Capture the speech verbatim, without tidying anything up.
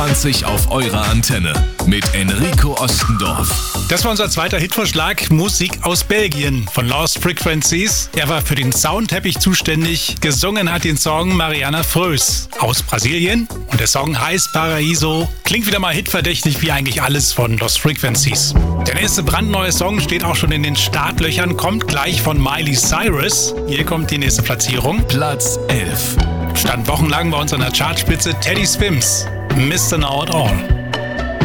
zwanzig auf eurer Antenne mit Enrico Ostendorf. Das war unser zweiter Hitvorschlag, Musik aus Belgien von Lost Frequencies. Er war für den Soundteppich zuständig. Gesungen hat den Song Mariana Frös aus Brasilien. Und der Song heißt Paraíso. Klingt wieder mal hitverdächtig wie eigentlich alles von Lost Frequencies. Der nächste brandneue Song steht auch schon in den Startlöchern, kommt gleich von Miley Cyrus. Hier kommt die nächste Platzierung. Platz elf. Stand wochenlang bei uns an der Chartspitze Teddy Swims, Mister Know It All.